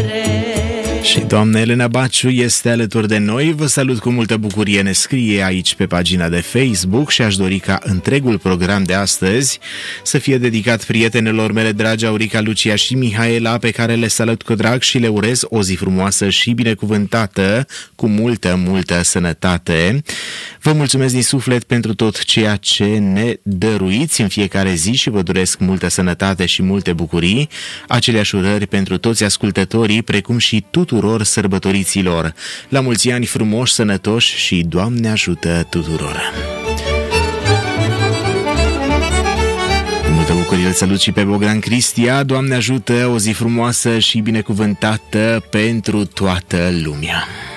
Și doamna Elena Baciu este alături de noi. Vă salut cu multă bucurie, ne scrie aici pe pagina de Facebook și aș dori ca întregul program de astăzi să fie dedicat prietenelor mele dragi, Aurica, Lucia și Mihaela, pe care le salut cu drag și le urez o zi frumoasă și binecuvântată, cu multă sănătate. Vă mulțumesc din suflet pentru tot ceea ce ne dăruiți în fiecare zi și vă doresc multă sănătate și multe bucurii. Aceleași urări pentru toți ascultătorii, precum și tuturor sărbătoriților. La mulți ani frumoși, sănătoși și Doamne ajută tuturor! Cu multă bucurie îl salut și pe Bogdan Cristia. Doamne ajută, o zi frumoasă și binecuvântată pentru toată lumea!